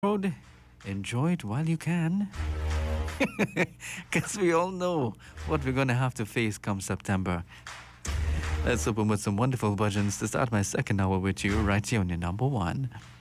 road, enjoy it while you can. Because we all know what we're going to have to face come September. Let's open with some wonderful bhajans to start my second hour with you right here on your number one.